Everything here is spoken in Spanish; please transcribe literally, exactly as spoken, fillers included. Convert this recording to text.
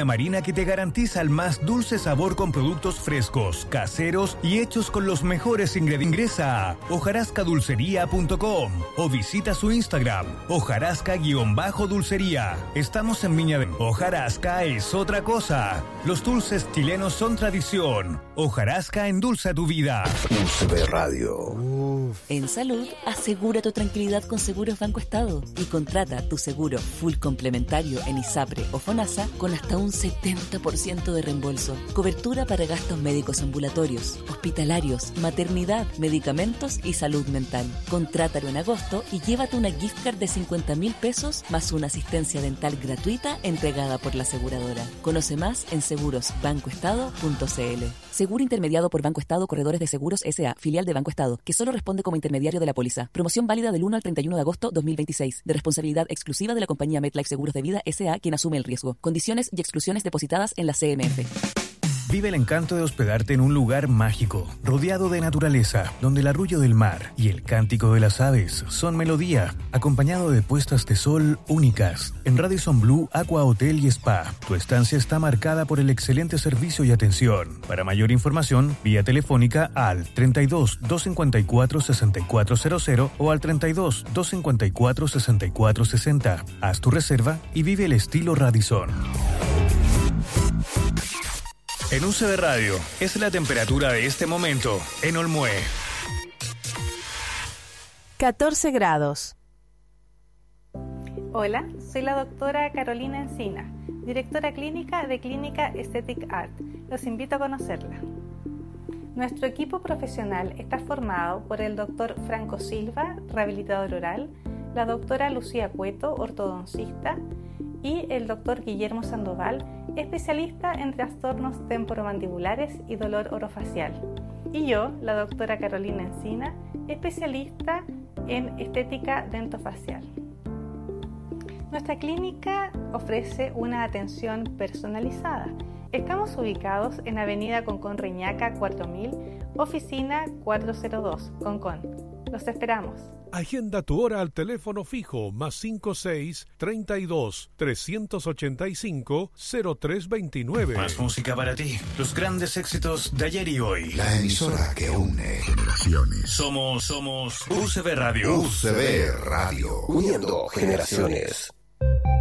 marina que te garantiza el más dulce sabor con productos frescos, caseros y hechos con los mejores ingredientes. Ingresa a hojarasca dulcería punto com o visita su Instagram, hojarasca-dulcería. Estamos en Viña del Mar. Hojarasca es otra cosa. Los dulces chilenos son tradición. Hojarasca endulza tu vida. U C B Radio. Uf. En salud, asegura tu tranquilidad con Seguros Banco Estado y contrata tu seguro full complementario en ISAPRE o FONASA con hasta un setenta por ciento de reembolso. Cobertura para gastos médicos ambulatorios, hospitalarios, maternidad, medicamentos y salud mental. Contrátalo en agosto y llévate una gift card de cincuenta mil pesos más una asistencia dental gratuita entregada por la aseguradora. Conoce más en seguros banco estado punto c l. Seguro intermediado por Banco Estado Corredores de Seguros S A, filial de Banco Estado, que solo responde como intermediario de la póliza. Promoción válida del uno al treinta y uno de agosto dos mil veintiséis. De responsabilidad exclusiva de la compañía MetLife Seguros de Vida S A, quien asume el riesgo. Condiciones y exclusiones depositadas en la C M F. Vive el encanto de hospedarte en un lugar mágico, rodeado de naturaleza, donde el arrullo del mar y el cántico de las aves son melodía, acompañado de puestas de sol únicas. En Radisson Blu Aqua Hotel y Spa, tu estancia está marcada por el excelente servicio y atención. Para mayor información, vía telefónica al treinta y dos, doscientos cincuenta y cuatro, sesenta y cuatro cero cero o al treinta y dos, doscientos cincuenta y cuatro, sesenta y cuatro sesenta. Haz tu reserva y vive el estilo Radisson. En U C B Radio es la temperatura de este momento en Olmué. catorce grados. Hola, soy la doctora Carolina Encina, directora clínica de Clínica Aesthetic Art. Los invito a conocerla. Nuestro equipo profesional está formado por el doctor Franco Silva, rehabilitador oral, la doctora Lucía Cueto, ortodoncista, y el doctor Guillermo Sandoval, especialista en trastornos temporomandibulares y dolor orofacial. Y yo, la doctora Carolina Encina, especialista en estética dentofacial. Nuestra clínica ofrece una atención personalizada. Estamos ubicados en Avenida Concón Reñaca cuatro mil, oficina cuatrocientos dos, Concón. Los esperamos. Agenda tu hora al teléfono fijo más cincuenta y seis, treinta y dos, trescientos ochenta y cinco, cero tres veintinueve. Más música para ti. Los grandes éxitos de ayer y hoy. La emisora que une generaciones. Somos, somos U C B Radio. U C B Radio. Uniendo generaciones.